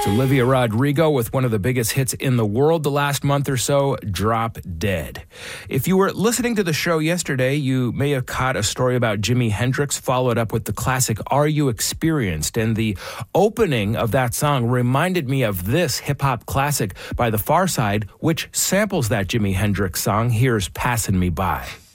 It's Olivia Rodrigo with one of the biggest hits in the world the last month or so, Drop Dead. If you were listening to the show yesterday, you may have caught a story about Jimi Hendrix, followed up with the classic Are You Experienced? And the opening of that song reminded me of this hip-hop classic by The Pharcyde, which samples that Jimi Hendrix song. Here's Passin' Me By.